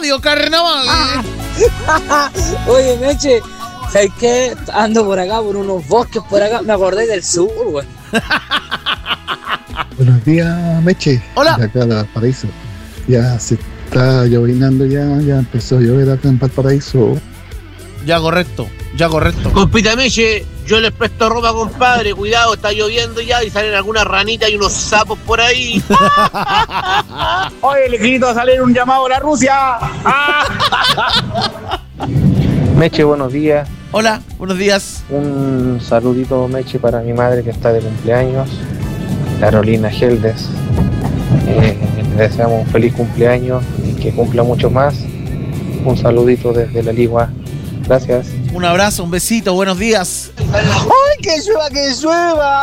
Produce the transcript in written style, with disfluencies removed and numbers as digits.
odio carnaval. Oye, Meche, ¿sabes qué? Ando por acá, por unos bosques por acá. Me acordé del sur, güey. Buenos días, Meche. Hola. De acá de Valparaíso. Ya se está llovinando, ya empezó a llover acá en Valparaíso. Ya correcto. Compita Meche, yo les presto ropa, compadre. Cuidado, está lloviendo ya y salen algunas ranitas y unos sapos por ahí. Oye, le quito salir un llamado a la Rusia. Meche, buenos días. Hola, buenos días. Un saludito, Meche, para mi madre que está de cumpleaños, Carolina Geldes. Le deseamos un feliz cumpleaños y que cumpla mucho más. Un saludito desde La Ligua. Gracias. Un abrazo, un besito, buenos días. ¡Ay, que llueva, que llueva!